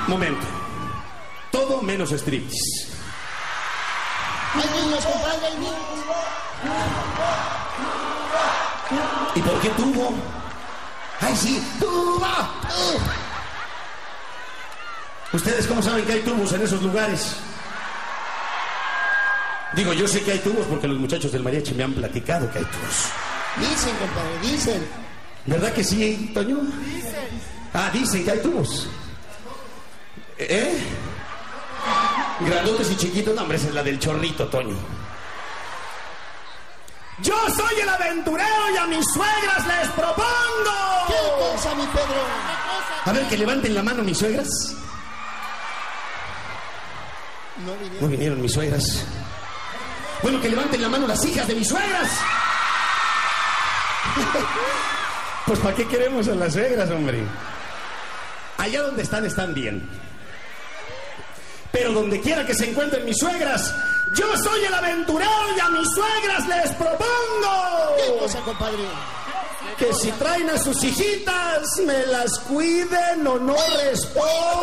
Momento. Todo menos striptease. Hay niños, compadre, hay niños. ¿Y por qué tubo? ¡Ay, sí! ¡Tuba! ¿Ustedes cómo saben que hay tubos en esos lugares? Digo, yo sé que hay tubos porque los muchachos del mariachi me han platicado que hay tubos. Dicen, compadre, dicen. ¿Verdad que sí, Toño? Dicen. Ah, dicen que hay tubos. Grandotes y chiquitos, no, hombre, esa es la del chorrito, Toño. Yo soy el aventurero y a mis suegras les propongo. ¿Qué cosa, mi Pedro? A ver, que levanten la mano mis suegras. No vinieron mis suegras. Bueno, que levanten la mano las hijas de mis suegras. Pues ¿para qué queremos a las suegras, hombre? Allá donde están bien. Pero donde quiera que se encuentren mis suegras, yo soy el aventurero y a mis suegras les propongo. ¿Qué cosa, compadre? Que si traen a sus hijitas, me las cuiden o no respondo.